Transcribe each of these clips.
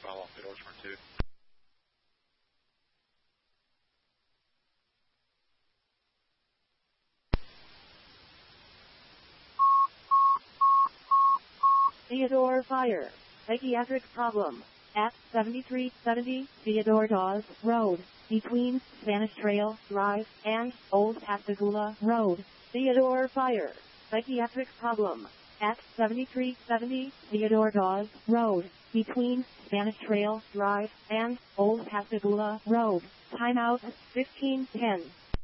Follow up, Theodore 2. Theodore Fire. Psychiatric problem. At 7370 Theodore Dawes Road, between Spanish Trail Drive and Old Pascagoula Road. Theodore Fire. Psychiatric problem. At 7370 Theodore Dawes Road, between Spanish Trail Drive and Old Pascagoula Road. Timeout 1510.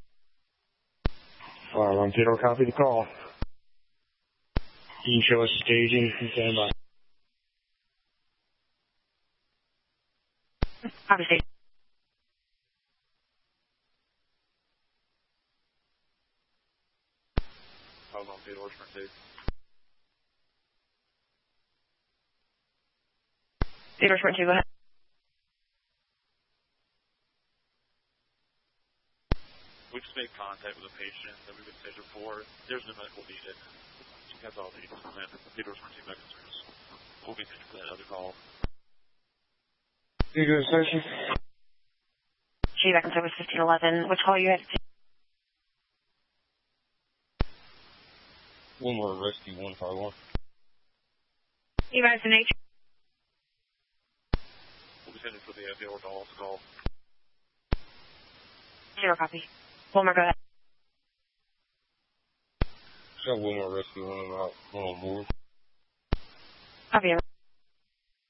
Fire on Theodore, copy the call. You can show us staging and stand by. Obviously. Hold on, Theodore 2. Theodore 2, go ahead. We just made contact with a patient that we've been scheduled for. There's no medical needed. That's all they need. Theodore 2 med concerns. We'll be scheduled for that other call. You go to station? G back in service 1511. Which call you had? One more rescue, 151. You guys in H? We'll be scheduled for the Theodore Dawes call. 0 copy. Wilmer, go ahead. Got one more rescue, one on board. Copy.